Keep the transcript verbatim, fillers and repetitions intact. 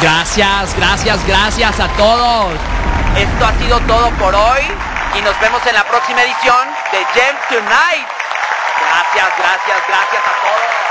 Gracias, gracias, gracias a todos. Esto ha sido todo por hoy y nos vemos en la próxima edición de Gems Tonight. Gracias, gracias, gracias a todos.